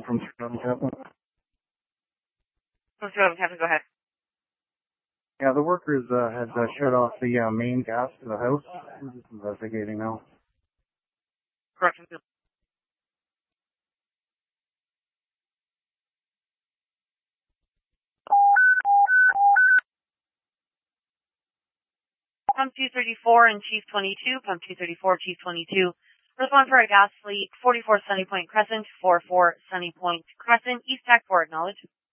from Captain. Let's go, Captain. Go ahead. Yeah, the workers had shut off the main gas to the house. We're just investigating now. Correction. Pump 234 and Chief 22. Pump 234, Chief 22. Respond for a gas leak, 44 Sunny Point Crescent, 44 Sunny Point Crescent, East Tech 4, acknowledge.